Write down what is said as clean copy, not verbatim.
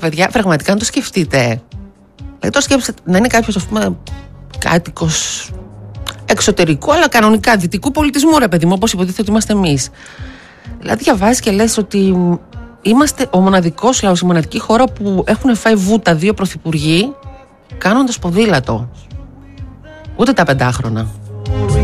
παιδιά, πραγματικά αν το σκεφτείτε. Δηλαδή το σκέφτεστε να είναι κάποιος, ας πούμε, κάτοικος εξωτερικού, αλλά κανονικά δυτικού πολιτισμού, ρε παιδί μου, όπως υποτίθεται ότι είμαστε εμείς. Δηλαδή διαβάζεις και λες ότι είμαστε ο μοναδικός λαός, η μοναδική χώρα που έχουν φάει βούτα 2 πρωθυπουργοί κάνοντας ποδήλατο. Ούτε τα 5χρονα.